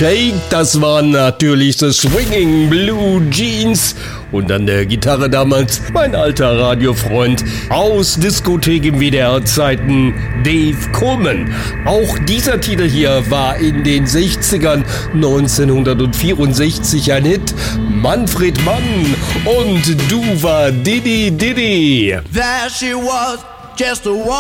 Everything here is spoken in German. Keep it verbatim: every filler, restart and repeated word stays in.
Shake, das waren natürlich The Swinging Blue Jeans. Und an der Gitarre damals mein alter Radiofreund aus Diskothek im W D R-Zeiten, Dave Coleman. Auch dieser Titel hier war in den sechzigern, neunzehnhundertvierundsechzig ein Hit. Manfred Mann und Duva Diddy Diddy. There she was, just a